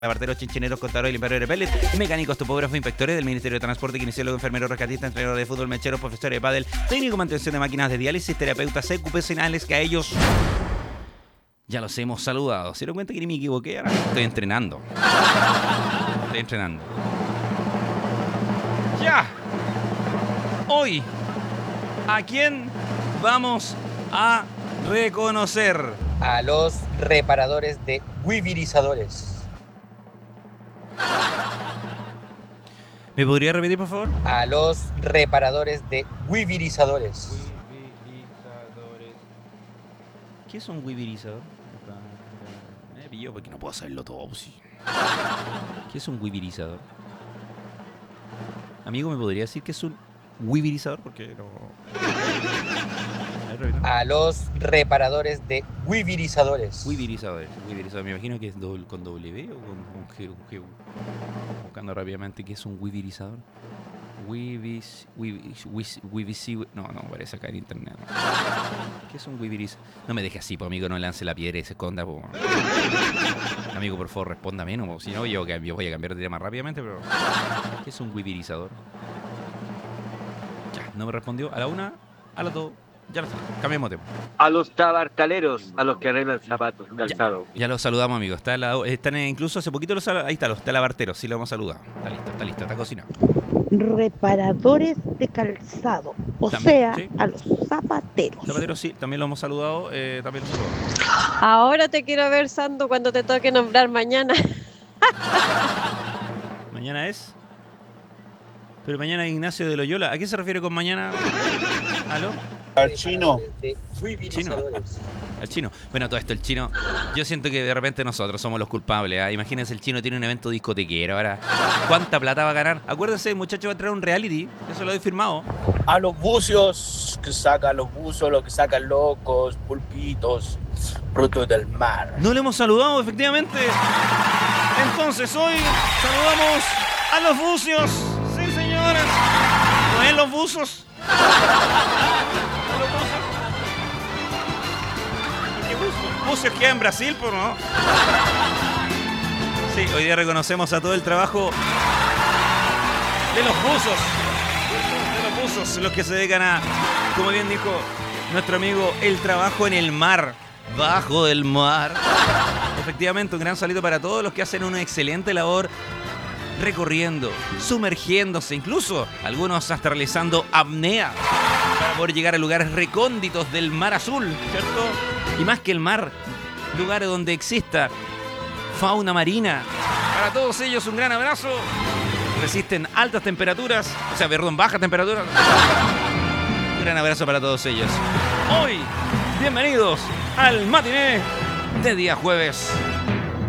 Barteros, chinchineros, contadores, limpiadores de pellets, mecánicos, topógrafos, inspectores del Ministerio de Transporte, kinesiólogos, enfermeros, rescatistas, entrenadores de fútbol, mecheros, profesores de pádel, técnico de mantención de máquinas de diálisis, terapeutas ocupacionales, que a ellos ya los hemos saludado. ¿Se dieron cuenta que ni me equivoqué? Ahora estoy entrenando. ¡Ya! Hoy, ¿a quién vamos a reconocer? A los reparadores de wivirizadores. ¿Me podría repetir, por favor? A los reparadores de wivirizadores. ¿Qué es un wivirizador? Me pilló porque no puedo saberlo todo. Pues sí. ¿Qué es un wivirizador? Amigo, ¿me podría decir qué es un wivirizador? Porque no... A los reparadores de wivirizadores. Wivirizadores. Me imagino que es con W o con G. Buscando rápidamente qué es un wivirizador. No, parece acá en internet. ¿Qué es un wivirizador? No me deje así, pues, amigo, no lance la piedra y se esconda, pues. Amigo, por favor, responda menos, pues, si no yo voy a cambiar de tema rápidamente, pero... ¿Qué es un wivirizador? Ya, no me respondió. A la una, a las dos. Ya lo sabemos. Cambiemos de tema. A los tabartaleros, a los que arreglan zapatos, calzado. Ya los saludamos, amigos. Están incluso hace poquito ahí está, los talabarteros. Sí, lo hemos saludado. Está listo, está cocinado. Reparadores de calzado, También, ¿sí? A los zapateros. Zapateros, sí, también lo hemos saludado. Ahora te quiero ver, Sando, cuando te toque nombrar mañana. Mañana es. Pero mañana es Ignacio de Loyola. ¿A qué se refiere con mañana? ¿Aló? Al chino. Al chino. Bueno, todo esto, el chino. Yo siento que de repente nosotros somos los culpables. ¿Eh? Imagínense, el chino tiene un evento discotequero. Ahora, ¿cuánta plata va a ganar? Acuérdense, el muchacho va a traer un reality. Eso lo he firmado. A los bucios que sacan los buzos, los que sacan locos, pulpitos, frutos del mar. No le hemos saludado, efectivamente. Entonces, hoy saludamos a los bucios. Sí, señores. ¿No es los buzos? Bucios queda en Brasil, ¿por no? Sí, hoy día reconocemos a todo el trabajo de los buzos, los que se dedican a, como bien dijo nuestro amigo, el trabajo en el mar, bajo del mar. Efectivamente, un gran saludo para todos los que hacen una excelente labor recorriendo, sumergiéndose, incluso algunos hasta realizando apnea para poder llegar a lugares recónditos del mar azul, ¿cierto? Y más que el mar, lugares donde exista fauna marina. Para todos ellos un gran abrazo. Resisten altas temperaturas, bajas temperaturas. Un gran abrazo para todos ellos. Hoy, bienvenidos al matiné de día jueves.